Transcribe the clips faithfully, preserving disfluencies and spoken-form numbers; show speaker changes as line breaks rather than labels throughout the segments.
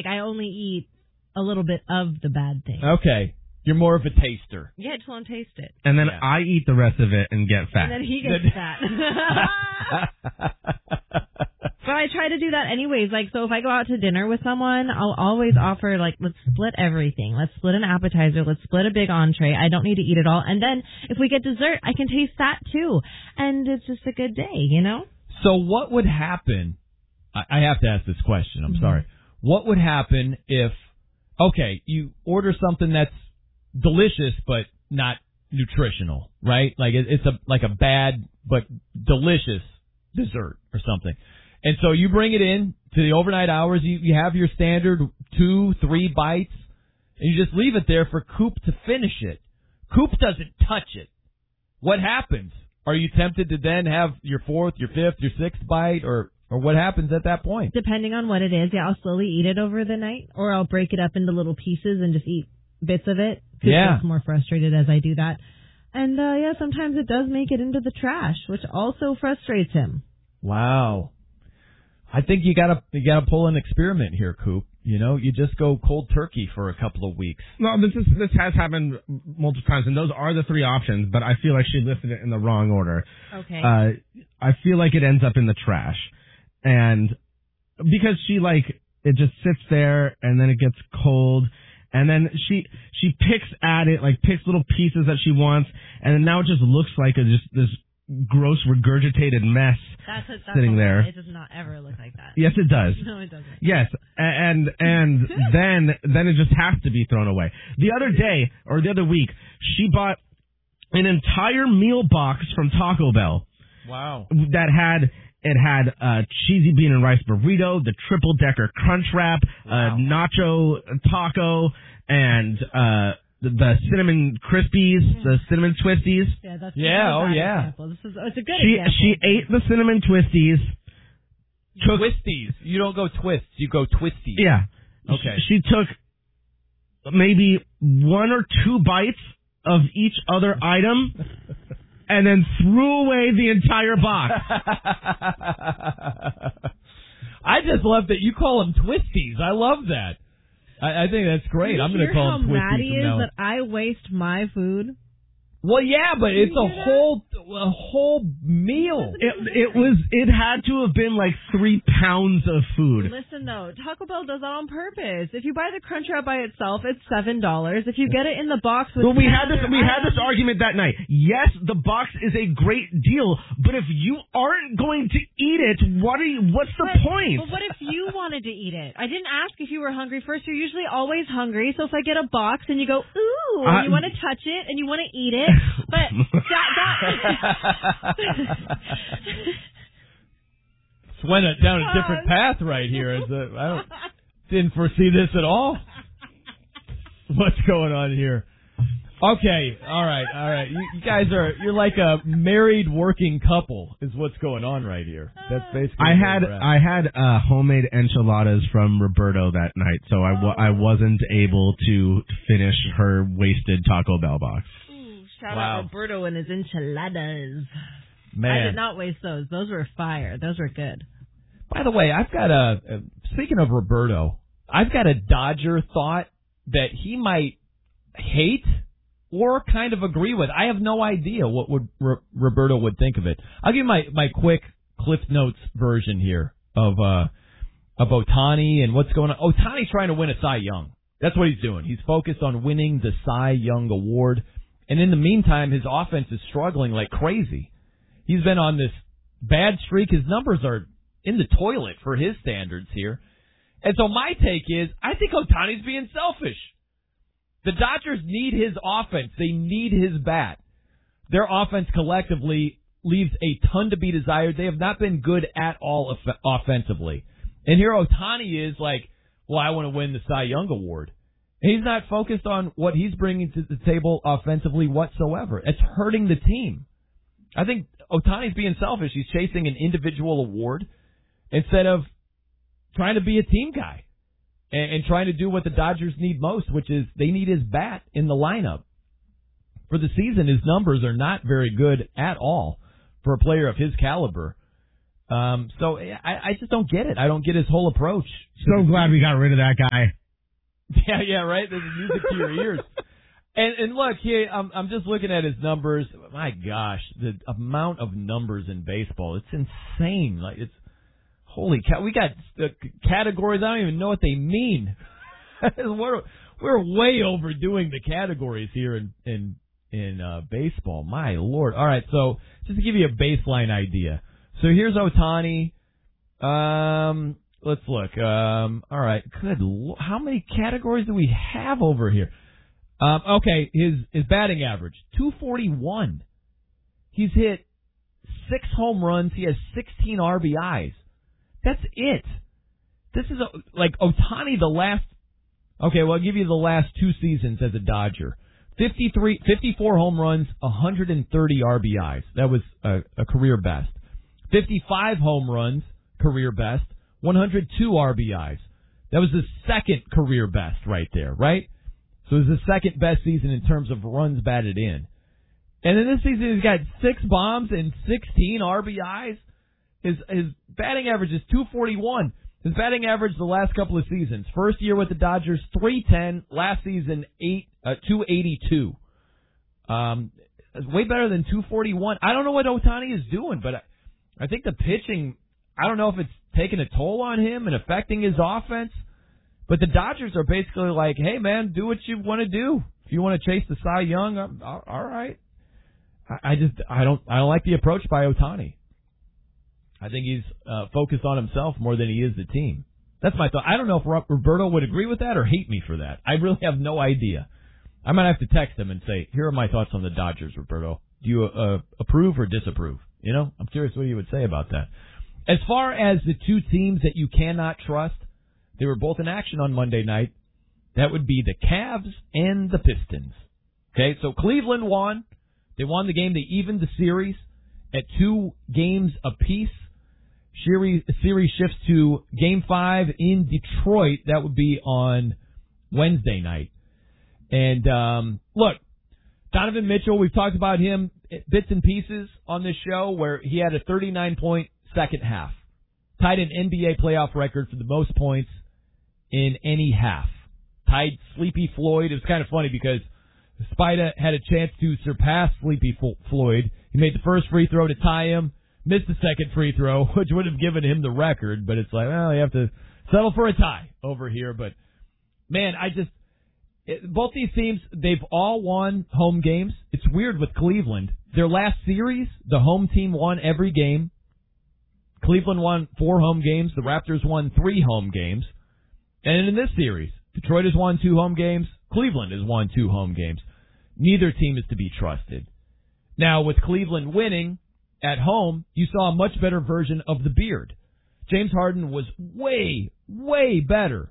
like I only eat a little bit of the bad thing.
Okay. You're more of a taster.
Yeah, I just want to taste it.
And then
Yeah.
I eat the rest of it and get fat.
And then he gets fat. But I try to do that anyways. Like, so if I go out to dinner with someone, I'll always offer, like, let's split everything. Let's split an appetizer. Let's split a big entree. I don't need to eat it all. And then if we get dessert, I can taste that too. And it's just a good day, you know?
So what would happen? I I have to ask this question. I'm mm-hmm. sorry. What would happen if, okay, you order something that's delicious but not nutritional, right? Like it, it's a like a bad but delicious dessert or something. And so you bring it in to the overnight hours. You, you have your standard two, three bites, and you just leave it there for Coop to finish it. Coop doesn't touch it. What happens? Are you tempted to then have your fourth, your fifth, your sixth bite, or or what happens at that point?
Depending on what it is, yeah, I'll slowly eat it over the night, or I'll break it up into little pieces and just eat bits of it.
Yeah.
Gets more frustrated as I do that. And, uh, yeah, sometimes it does make it into the trash, which also frustrates him.
Wow. I think you gotta, you gotta pull an experiment here, Coop. You know, you just go cold turkey for a couple of weeks.
No, this is, this has happened multiple times, and those are the three options, but I feel like she listed it in the wrong order.
Okay.
Uh, I feel like it ends up in the trash. And because she, like, it just sits there, and then it gets cold, and then she she picks at it, like picks little pieces that she wants, and then now it just looks like a, just this gross regurgitated mess
that's a, that's
sitting there.
It does not ever look like that.
Yes, it does.
No, it doesn't.
Yes, and and then then it just has to be thrown away. The other day or the other week, she bought an entire meal box from Taco Bell.
Wow.
That had. It had a cheesy bean and rice burrito, the triple decker crunch wrap,
wow.
a nacho taco, and uh, the, the cinnamon crispies, yeah. the cinnamon twisties.
Yeah, that's
yeah, oh yeah.
Example. This is it's a good
she,
example.
She ate the cinnamon twisties.
Took, twisties. You don't go twists. You go twisties.
Yeah.
Okay.
She, she took maybe one or two bites of each other item. And then threw away the entire box.
I just love that you call them twisties. I love that. I, I think that's great.
You
I'm going to call them twisties.
How mad he is
now.
that I waste my food.
Well, yeah, but it's a whole a whole meal.
It, it was. It had to have been like three pounds of food.
Listen, though, Taco Bell does that on purpose. If you buy the Crunch Wrap by itself, it's seven dollars. If you get it in the box with,
well, we had this. We had this argument that night. Yes, the box is a great deal, but if you aren't going to eat it, what are you? What's the
but,
point?
But what if you wanted to eat it? I didn't ask if you were hungry first. You're usually always hungry. So if I get a box and you go, ooh, and
uh,
you want to touch it and you want to eat it. But that, that
It's went down a different path right here. Is it? I don't, didn't foresee this at all. What's going on here? Okay, all right, all right. You, you guys are you're like a married working couple. Is what's going on right here. That's basically.
I had I had uh, homemade enchiladas from Roberto that night, so I, w- I wasn't able to finish her wasted Taco Bell box.
Shout
wow.
out Roberto and his enchiladas.
Man.
I did not waste those. Those were fire. Those were good.
By the way, I've got a, speaking of Roberto, I've got a Dodger thought that he might hate or kind of agree with. I have no idea what would R- Roberto would think of it. I'll give you my, my quick Cliff Notes version here of, uh, of Ohtani and what's going on. Ohtani's trying to win a Cy Young. That's what he's doing. He's focused on winning the Cy Young Award. And in the meantime, his offense is struggling like crazy. He's been on this bad streak. His numbers are in the toilet for his standards here. And so my take is, I think Ohtani's being selfish. The Dodgers need his offense. They need his bat. Their offense collectively leaves a ton to be desired. They have not been good at all off- offensively. And here Ohtani is like, well, I want to win the Cy Young Award. He's not focused on what he's bringing to the table offensively whatsoever. It's hurting the team. I think Ohtani's being selfish. He's chasing an individual award instead of trying to be a team guy and, and trying to do what the Dodgers need most, which is they need his bat in the lineup. For the season, his numbers are not very good at all for a player of his caliber. Um, so I, I just don't get it. I don't get his whole approach.
So glad we got rid of that guy.
Yeah, yeah, right. There's music to your ears. And and look, here I'm I'm just looking at his numbers. My gosh, the amount of numbers in baseball, it's insane. Like it's holy cow. We got the categories. I don't even know what they mean. we're we're way overdoing the categories here in in in uh, baseball. My Lord. All right, so just to give you a baseline idea. So here's Ohtani. Um, let's look. Um, all right. Good. Lord. How many categories do we have over here? Um, okay, his his batting average, two forty-one. He's hit six home runs. He has sixteen R B Is. That's it. This is a, like Ohtani the last. Okay, well I'll give you the last two seasons as a Dodger. fifty-three, fifty-four home runs, one hundred thirty R B Is. That was a, a career best. fifty-five home runs, career best. one hundred two R B Is. That was the second career best right there, right? So it was the second best season in terms of runs batted in. And then this season he's got six bombs and sixteen R B Is. His his batting average is two forty-one. His batting average the last couple of seasons. First year with the Dodgers, three ten. Last season, eight uh, two eighty-two. Um, way better than two forty-one. I don't know what Ohtani is doing, but I, I think the pitching, I don't know if it's taking a toll on him and affecting his offense. But the Dodgers are basically like, hey, man, do what you want to do. If you want to chase the Cy Young, I'm, all right. I, I just I don't I don't like the approach by Ohtani. I think he's uh, focused on himself more than he is the team. That's my thought. I don't know if Roberto would agree with that or hate me for that. I really have no idea. I might have to text him and say, here are my thoughts on the Dodgers, Roberto. Do you uh, approve or disapprove? You know, I'm curious what you would say about that. As far as the two teams that you cannot trust, they were both in action on Monday night. That would be the Cavs and the Pistons. Okay, so Cleveland won. They won the game. They evened the series at two games apiece. Series, series shifts to Game five in Detroit. That would be on Wednesday night. And, um, look, Donovan Mitchell, we've talked about him bits and pieces on this show where he had a thirty-nine point second half. Tied an N B A playoff record for the most points in any half. Tied Sleepy Floyd. It was kind of funny because Spida had a chance to surpass Sleepy Floyd. He made the first free throw to tie him. Missed the second free throw, which would have given him the record, but it's like, well, you have to settle for a tie over here. But, man, I just, it, both these teams, they've all won home games. It's weird with Cleveland. Their last series, the home team won every game. Cleveland won four home games. The Raptors won three home games. And in this series, Detroit has won two home games. Cleveland has won two home games. Neither team is to be trusted. Now, with Cleveland winning at home, you saw a much better version of the Beard. James Harden was way, way better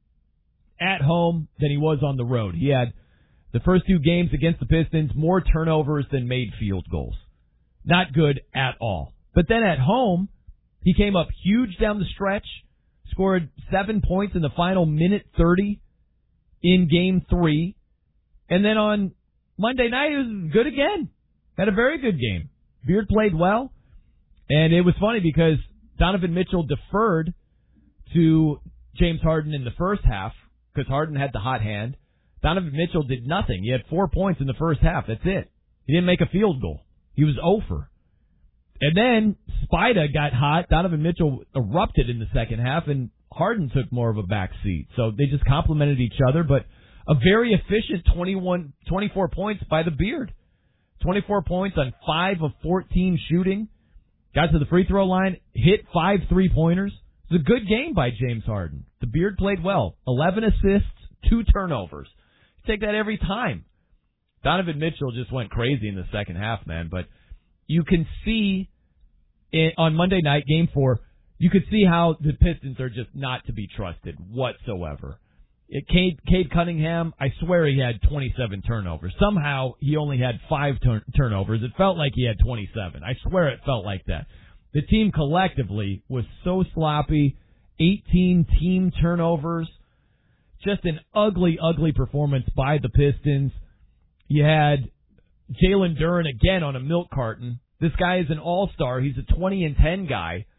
at home than he was on the road. He had the first two games against the Pistons, more turnovers than made field goals. Not good at all. But then at home, he came up huge down the stretch, scored seven points in the final minute thirty in game three. And then on Monday night, he was good again. Had a very good game. Beard played well, and it was funny because Donovan Mitchell deferred to James Harden in the first half because Harden had the hot hand. Donovan Mitchell did nothing. He had four points in the first half. That's it. He didn't make a field goal. He was over. And then Spida got hot. Donovan Mitchell erupted in the second half, and Harden took more of a back seat. So they just complemented each other, but a very efficient twenty-one, twenty-four points by the Beard. twenty-four points on five of fourteen shooting. Got to the free throw line, hit five three-pointers. It was a good game by James Harden. The Beard played well. eleven assists, two turnovers. You take that every time. Donovan Mitchell just went crazy in the second half, man. But you can see it, on Monday night, game four, you could see how the Pistons are just not to be trusted whatsoever. It, Cade, Cade Cunningham, I swear he had twenty-seven turnovers. Somehow he only had five turn, turnovers. It felt like he had twenty-seven. I swear it felt like that. The team collectively was so sloppy. eighteen team turnovers. Just an ugly, ugly performance by the Pistons. You had Jalen Duren again on a milk carton. This guy is an all-star. He's a twenty and ten guy.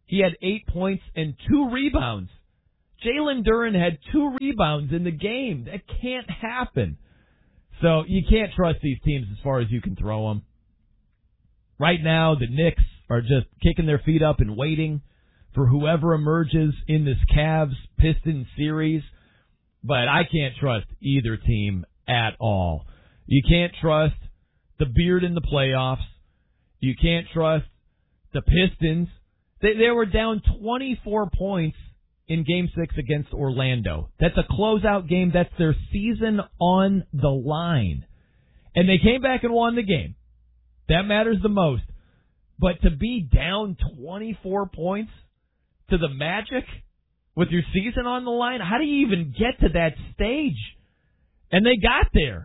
He had eight points and two rebounds. Jalen Duren had two rebounds in the game. That can't happen. So you can't trust these teams as far as you can throw them. Right now, the Knicks are just kicking their feet up and waiting for whoever emerges in this Cavs-Pistons series. But I can't trust either team at all. You can't trust the Beard in the playoffs. You can't trust the Pistons. They, they were down twenty-four points in Game six against Orlando. That's a closeout game. That's their season on the line. And they came back and won the game. That matters the most. But to be down twenty-four points to the Magic with your season on the line, how do you even get to that stage? And they got there.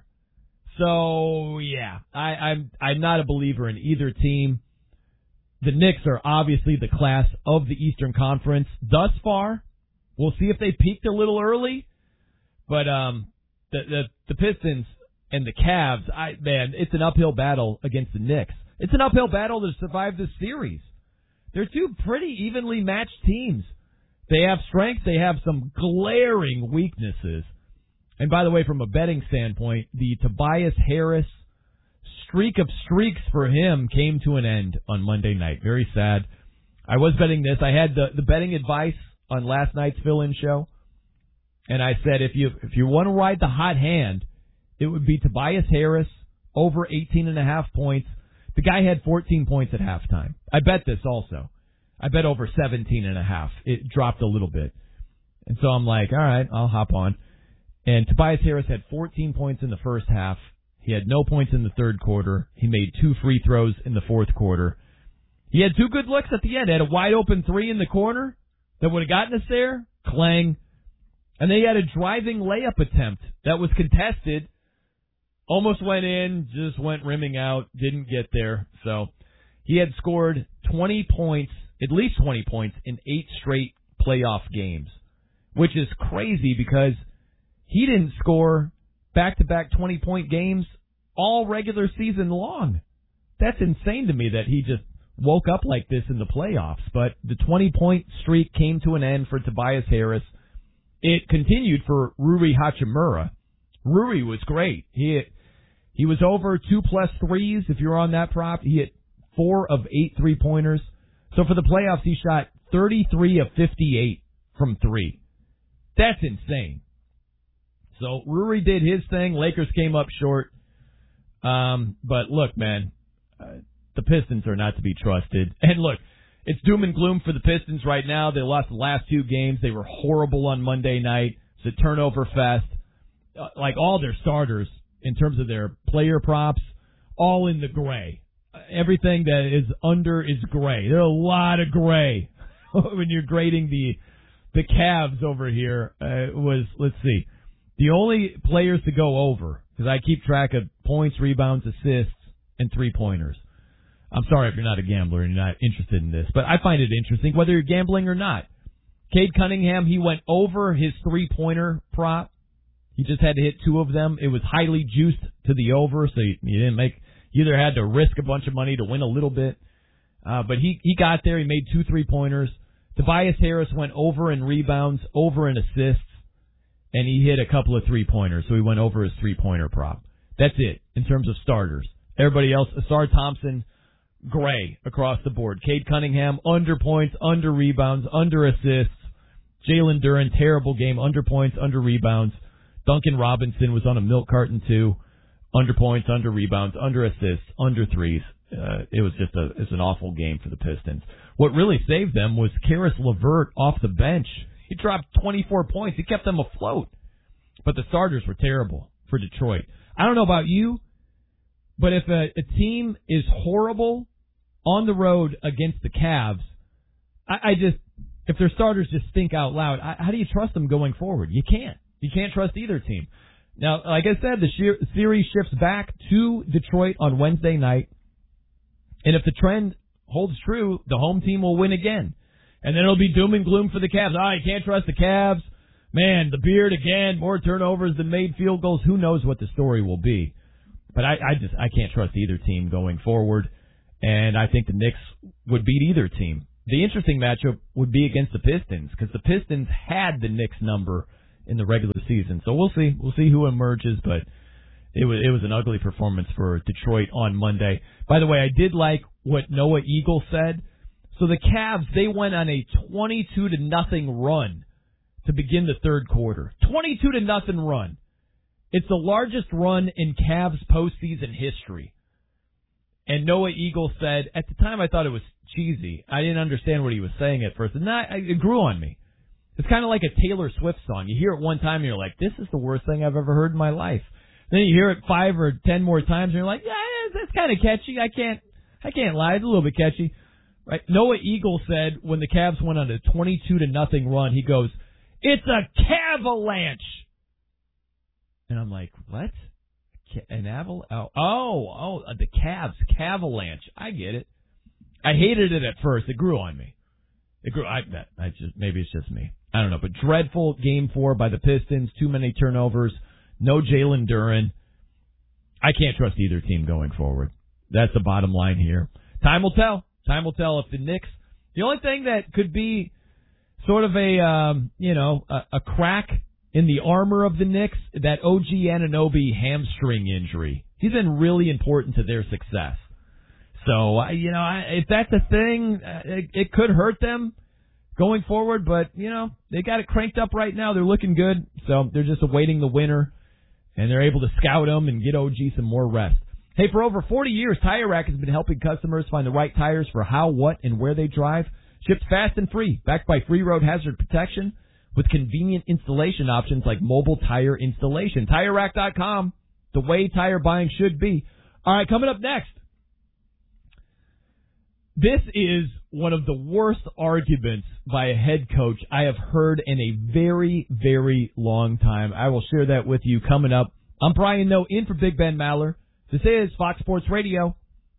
So, yeah, I, I'm I'm not a believer in either team. The Knicks are obviously the class of the Eastern Conference thus far. We'll see if they peaked a little early. But um, the, the the Pistons and the Cavs, I man, it's an uphill battle against the Knicks. It's an uphill battle to survive this series. They're two pretty evenly matched teams. They have strengths. They have some glaring weaknesses. And by the way, from a betting standpoint, the Tobias Harris streak of streaks for him came to an end on Monday night. Very sad. I was betting this. I had the, the betting advice on last night's fill-in show, and I said if you if you want to ride the hot hand, it would be Tobias Harris over eighteen and a half points. The guy had fourteen points at halftime. I bet this also. I bet over seventeen and a half. It dropped a little bit. And so I'm like, all right, I'll hop on. And Tobias Harris had fourteen points in the first half. He had no points in the third quarter. He made two free throws in the fourth quarter. He had two good looks at the end. He had a wide open three in the corner that would have gotten us there. Clang. And then he had a driving layup attempt that was contested. Almost went in, just went rimming out, didn't get there. So he had scored twenty points, at least twenty points, in eight straight playoff games, which is crazy because he didn't score back-to-back twenty-point games all regular season long. That's insane to me that he just woke up like this in the playoffs. But the twenty-point streak came to an end for Tobias Harris. It continued for Rui Hachimura. Rui was great. He hit, he was over two plus threes if you're on that prop. He hit four of eight three-pointers. So for the playoffs, he shot thirty-three of fifty-eight from three. That's insane. So Rui did his thing. Lakers came up short. Um, but look, man, uh, the Pistons are not to be trusted. And look, it's doom and gloom for the Pistons right now. They lost the last two games. They were horrible on Monday night. It's a turnover fest. Uh, like all their starters, in terms of their player props, all in the gray. Uh, everything that is under is gray. There's a lot of gray when you're grading the the Cavs over here. Uh, was let's see. The only players to go over, because I keep track of points, rebounds, assists, and three-pointers. I'm sorry if you're not a gambler and you're not interested in this, but I find it interesting whether you're gambling or not. Cade Cunningham, he went over his three-pointer prop. He just had to hit two of them. It was highly juiced to the over, so you, you didn't make. You either had to risk a bunch of money to win a little bit, uh, but he he got there. He made two three-pointers. Tobias Harris went over in rebounds, over in assists. And he hit a couple of three-pointers, so he went over his three-pointer prop. That's it in terms of starters. Everybody else, Asar Thompson, gray across the board. Cade Cunningham, under points, under rebounds, under assists. Jalen Duren, terrible game, under points, under rebounds. Duncan Robinson was on a milk carton too. Under points, under rebounds, under assists, under threes. Uh, it was just a it's an awful game for the Pistons. What really saved them was Karis LeVert off the bench. He dropped twenty-four points. He kept them afloat. But the starters were terrible for Detroit. I don't know about you, but if a, a team is horrible on the road against the Cavs, I, I just, if their starters just stink out loud, I, how do you trust them going forward? You can't. You can't trust either team. Now, like I said, the sheer, series shifts back to Detroit on Wednesday night. And if the trend holds true, the home team will win again. And then it'll be doom and gloom for the Cavs. Ah, oh, you can't trust the Cavs. Man, the Beard again, more turnovers than made field goals. Who knows what the story will be. But I, I just I can't trust either team going forward. And I think the Knicks would beat either team the interesting matchup would be against the Pistons because the Pistons had the Knicks number in the regular season. So we'll see. We'll see who emerges, but it was it was an ugly performance for Detroit on Monday. By the way, I did like what Noah Eagle said. So the Cavs, they went on a twenty-two to nothing run to begin the third quarter. twenty-two to nothing run. It's the largest run in Cavs postseason history. And Noah Eagle said, at the time I thought it was cheesy. I didn't understand what he was saying at first. And that, it grew on me. It's kind of like a Taylor Swift song. You hear it one time and you're like, this is the worst thing I've ever heard in my life. Then you hear it five or ten more times and you're like, yeah, that's kind of catchy. I can't, I can't lie. It's a little bit catchy. Right? Noah Eagle said when the Cavs went on a twenty-two to nothing run, he goes, it's a Cavalanche. And I'm like, what? An avalanche? Oh, oh, oh, the Cavs, Cavalanche. I get it. I hated it at first. It grew on me. It grew. I, I just maybe it's just me. I don't know. But dreadful game four by the Pistons. Too many turnovers. No Jalen Duren. I can't trust either team going forward. That's the bottom line here. Time will tell. Time will tell if the Knicks. The only thing that could be sort of a um, you know a, a crack in the armor of the Knicks, that O G Anunoby hamstring injury. He's been really important to their success. So, you know, if that's a thing, it, it could hurt them going forward. But, you know, they got it cranked up right now. They're looking good. So they're just awaiting the winner, and they're able to scout them and get O G some more rest. Hey, for over forty years, Tire Rack has been helping customers find the right tires for how, what, and where they drive. Shipped fast and free, backed by free road hazard protection, with convenient installation options like mobile tire installation. Tire Rack dot com, the way tire buying should be. All right, coming up next. This is one of the worst arguments by a head coach I have heard in a very, very long time. I will share that with you coming up. I'm Brian Noe, in for Big Ben Maller. This is Fox Sports Radio.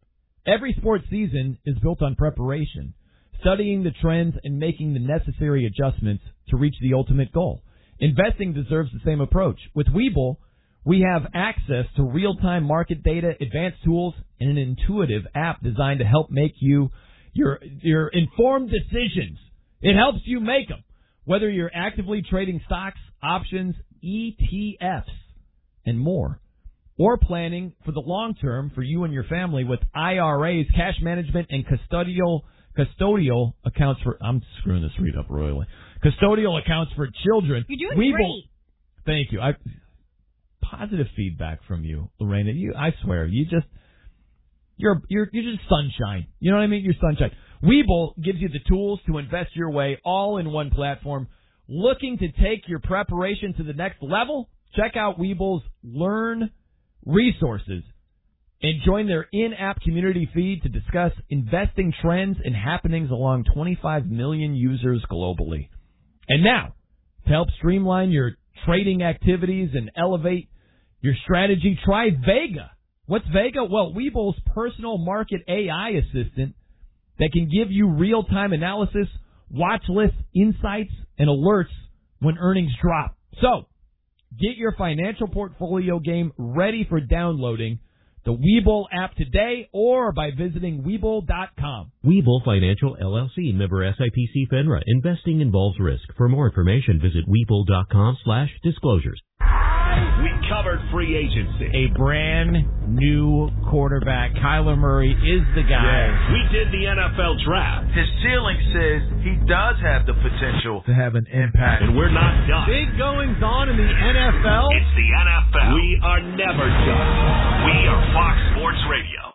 Every sports season is built on preparation, studying the trends and making the necessary adjustments to reach the ultimate goal. Investing deserves the same approach. With Webull, we have access to real-time market data, advanced tools, and an intuitive app designed to help make you your your informed decisions. It helps you make them. Whether you're actively trading stocks, options, E T Fs, and more, or planning for the long term for you and your family with I R As, cash management, and custodial Custodial accounts for, I'm screwing this read up royally. Custodial accounts for children.
You're doing
Webull,
great.
Thank you. I, positive feedback from you, Lorena. You, I swear, you just, you're, you're, you're just sunshine. You know what I mean? You're sunshine. Webull gives you the tools to invest your way all in one platform. Looking to take your preparation to the next level? Check out Webull's Learn resources and join their in-app community feed to discuss investing trends and happenings along twenty-five million users globally. And now, to help streamline your trading activities and elevate your strategy, try Vega. What's Vega? Well, Webull's personal market A I assistant that can give you real-time analysis, watch list insights, and alerts when earnings drop. So, get your financial portfolio game ready for downloading the Webull app today or by visiting Webull dot com.
Webull Financial, L L C, member S I P C FINRA. Investing involves risk. For more information, visit Webull dot com slash disclosures.
We covered free agency.
A brand new quarterback. Kyler Murray is the guy.
Yeah. We did the N F L draft.
His ceiling says he does have the potential to have an impact.
And we're not done.
Big goings on in the N F L.
It's the N F L. We are never done. We are Fox Sports Radio.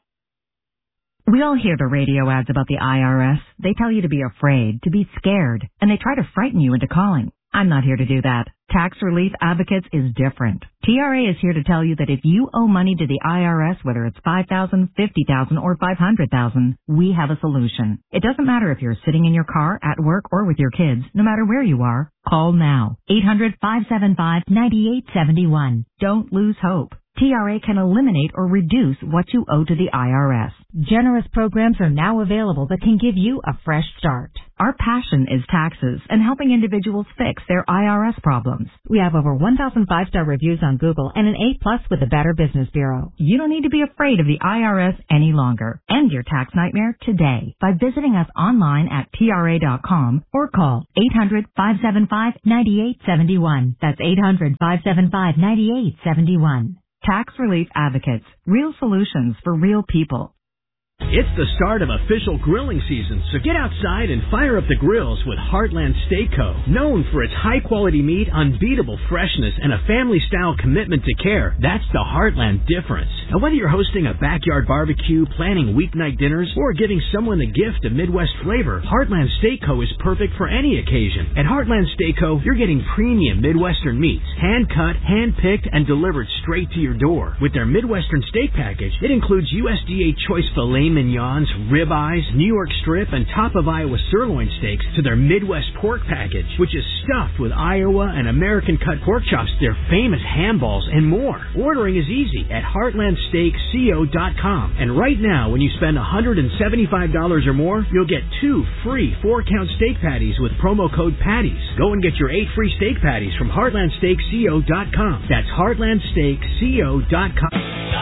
We all hear the radio ads about the I R S. They tell you to be afraid, to be scared, and they try to frighten you into calling. I'm not here to do that. Tax Relief Advocates is different. T R A is here to tell you that if you owe money to the I R S, whether it's five thousand dollars, fifty thousand dollars, or five hundred thousand dollars, we have a solution. It doesn't matter if you're sitting in your car, at work, or with your kids. No matter where you are, call now. eight hundred, five seven five, nine eight seven one. Don't lose hope. T R A can eliminate or reduce what you owe to the I R S. Generous programs are now available that can give you a fresh start. Our passion is taxes and helping individuals fix their I R S problems. We have over one thousand five-star reviews on Google and an A plus with the Better Business Bureau. You don't need to be afraid of the I R S any longer. End your tax nightmare today by visiting us online at T R A dot com or call eight hundred, five seven five, nine eight seven one. That's eight hundred, five seven five, nine eight seven one. Tax Relief Advocates. Real solutions for real people.
It's the start of official grilling season, so get outside and fire up the grills with Heartland Steak Co. Known for its high-quality meat, unbeatable freshness, and a family-style commitment to care, that's the Heartland difference. And whether you're hosting a backyard barbecue, planning weeknight dinners, or giving someone the gift of Midwest flavor, Heartland Steak Co. is perfect for any occasion. At Heartland Steak Co., you're getting premium Midwestern meats, hand-cut, hand-picked, and delivered straight to your door. With their Midwestern steak package, it includes U S D A choice filet mignons, ribeyes, New York strip, and top of Iowa sirloin steaks to their Midwest pork package, which is stuffed with Iowa and American cut pork chops, their famous ham balls, and more. Ordering is easy at heartland steak co dot com. And right now, when you spend one hundred seventy-five dollars or more, you'll get two free four-count steak patties with promo code PATTIES. Go and get your eight free steak patties from heartland steak co dot com. That's heartland steak co dot com.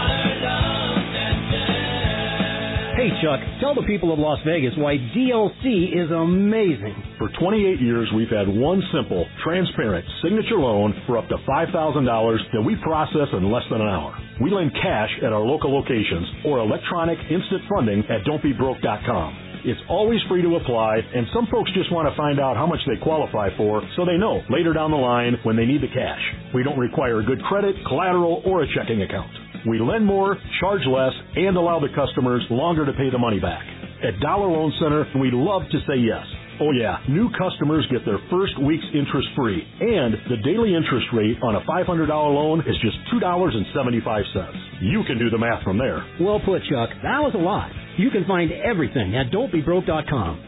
Hey, Chuck, tell the people of Las Vegas why D L C is amazing.
For twenty-eight years, we've had one simple, transparent signature loan for up to five thousand dollars that we process in less than an hour. We lend cash at our local locations or electronic instant funding at don't be broke dot com. It's always free to apply, and some folks just want to find out how much they qualify for so they know later down the line when they need the cash. We don't require good credit, collateral, or a checking account. We lend more, charge less, and allow the customers longer to pay the money back. At Dollar Loan Center, we love to say yes. Oh yeah, new customers get their first week's interest free, and the daily interest rate on a five hundred dollars loan is just two dollars and seventy-five cents. You can do the math from there.
Well put, Chuck. That was a lot. You can find everything at don't be broke dot com.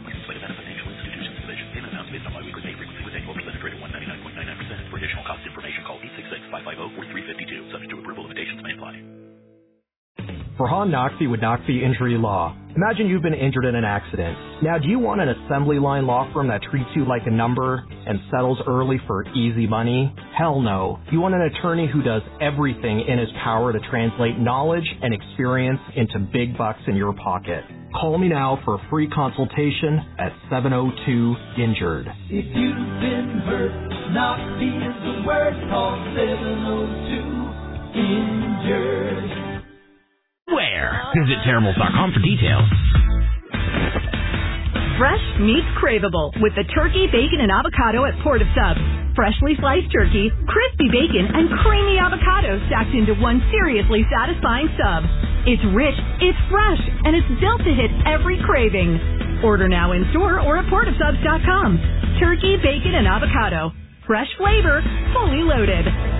For additional cost information, call eight six six, five five zero, four three five two. Subject to approval, limitations may apply.
Farhan Naqvi with Naqvi Injury Law. Imagine you've been injured in an accident. Now, do you want an assembly line law firm that treats you like a number and settles early for easy money? Hell no. You want an attorney who does everything in his power to translate knowledge and experience into big bucks in your pocket. Call me now for a free consultation at seven oh two, injured.
If you've been hurt, Naqvi is the word. Call seven oh two, injured.
Where? Visit Terribles dot com for details.
Fresh meets craveable with the turkey, bacon, and avocado at Port of Subs. Freshly sliced turkey, crispy bacon, and creamy avocado stacked into one seriously satisfying sub. It's rich, it's fresh, and it's built to hit every craving. Order now in store or at port of subs dot com. Turkey, bacon, and avocado. Fresh flavor, fully loaded.